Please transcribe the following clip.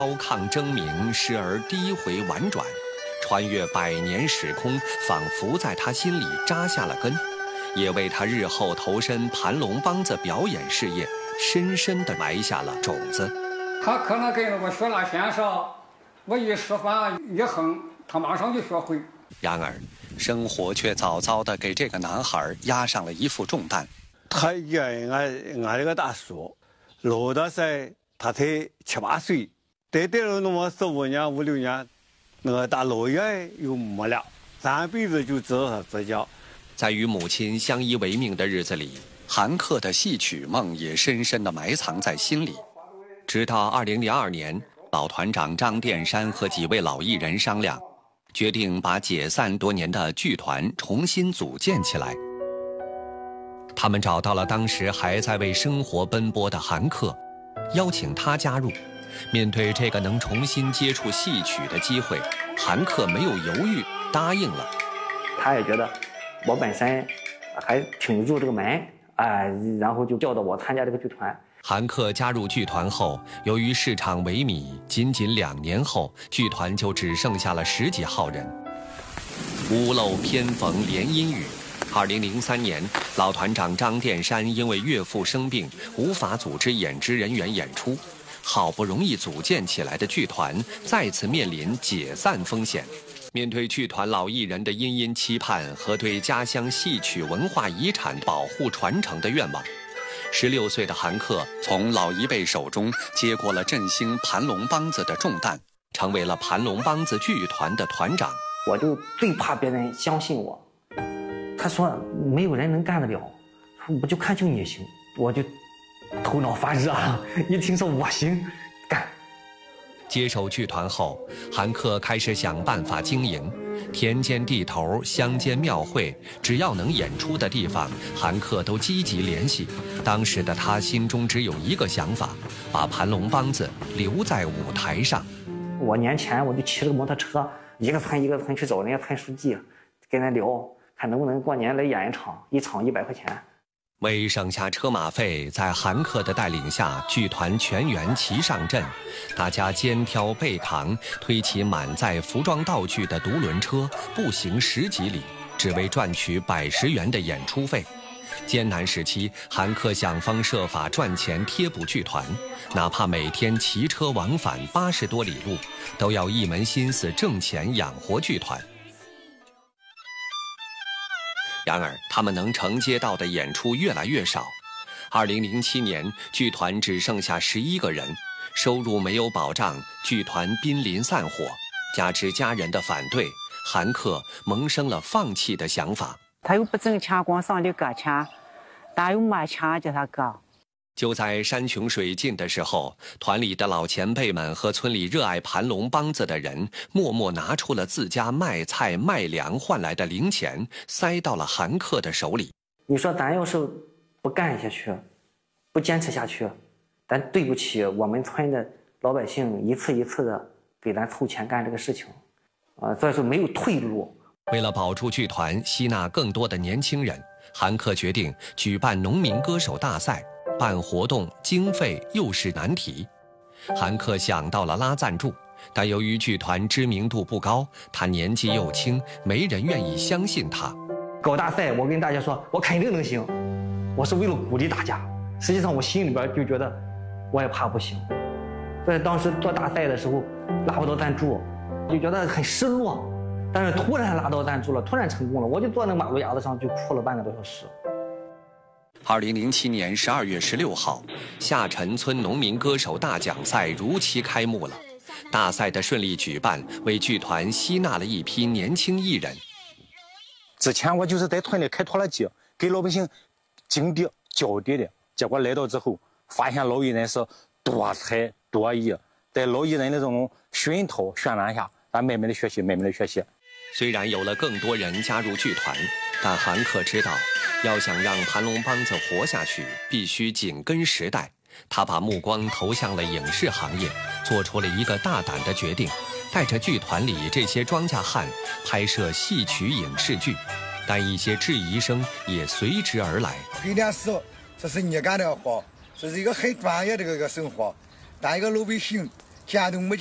高亢争鸣，时而低回婉转，穿越百年时空，仿佛在他心里扎下了根，也为他日后投身盘龙梆子表演事业深深地埋下了种子。 他可能跟我学那先生，我一示范一哼，他马上就学会。 然而，生活却早早地给这个男孩压上了一副重担。 他养俺这个大叔，老的时他才7、8岁，待了那么15年、5、6年，那个大姥爷又没了，3辈子就知道他自教。 在与母亲相依为命的日子里，韩克的戏曲梦也深深地埋藏在心里。直到2002年，老团长张殿山和几位老艺人商量，决定把解散多年的剧团重新组建起来。他们找到了当时还在为生活奔波的韩克，邀请他加入。面对这个能重新接触戏曲的机会，韩克没有犹豫，答应了。 他也觉得我本身还挺入这个门，然后就叫到我参加这个剧团。 韩克加入剧团后，由于市场萎靡，仅2年后，剧团就只剩下了10几号人。屋漏偏逢连阴雨，2003年，老团长张殿山因为岳父生病，无法组织演职人员演出，好不容易组建起来的剧团再次面临解散风险。面对剧团老艺人的殷殷期盼和对家乡戏曲文化遗产保护传承的愿望，16岁的韩克从老一辈手中接过了振兴盘龙梆子的重担，成为了盘龙梆子剧团的团长。 我就最怕别人相信我，他说没有人能干得了，我就看就你行，我就头脑发热，一听说我行，干。 接手剧团后，韩克开始想办法经营，田间地头、乡间庙会，只要能演出的地方，韩克都积极联系。当时的他心中只有一个想法，把盘龙梆子留在舞台上。 我年前我就骑着个摩托车，一个村一个村去找人家村书记，跟人聊，看能不能过年来演一场，一场100块钱。 为省下车马费，在韩克的带领下，剧团全员齐上阵，大家肩挑背扛，推起满载服装道具的独轮车，步行10几里，只为赚取110元的演出费。艰难时期，韩克想方设法赚钱贴补剧团，哪怕每天骑车往返80多里路，都要一门心思挣钱养活剧团。然而，他们能承接到的演出越来越少。2007年，剧团只剩下11个人，收入没有保障，剧团濒临散伙。加之家人的反对，韩克萌生了放弃的想法。 他又不挣钱，光上的搁钱，哪有没钱叫他搁？ 就在山穷水尽的时候，团里的老前辈们和村里热爱盘龙梆子的人，默默拿出了自家卖菜卖粮换来的零钱，塞到了韩克的手里。 你说咱要是不干下去，不坚持下去，咱对不起我们村的老百姓，一次一次的给咱凑钱干这个事情，所以说没有退路。 为了保住剧团，吸纳更多的年轻人，韩克决定举办农民歌手大赛。办活动经费又是难题，韩克想到了拉赞助，但由于剧团知名度不高，他年纪又轻，没人愿意相信他。 搞大赛，我跟大家说，我肯定能行，我是为了鼓励大家。实际上我心里边就觉得，我也怕不行。在当时做大赛的时候，拉不到赞助，就觉得很失落。但是突然拉到赞助了，突然成功了，我就坐那马路牙子上就哭了半个多小时。 2007年12月16号，下陈村农民歌手大奖赛如期开幕了。大赛的顺利举办，为剧团吸纳了一批年轻艺人。 之前我就是在村里开拓了街，给老百姓经地教地的，结果来到之后，发现老艺人是多才多艺，在老艺人的这种熏陶渲染下，咱慢慢的学习，慢慢的学习。 虽然有了更多人加入剧团，但韩克知道，要想让盘龙梆子活下去，必须紧跟时代。他把目光投向了影视行业，做出了一个大胆的决定，带着剧团里这些庄稼汉拍摄戏曲影视剧。但一些质疑声也随之而来。 这件事，这是你干的活，这是一个很专业的一个生活，但一个老百姓钱都没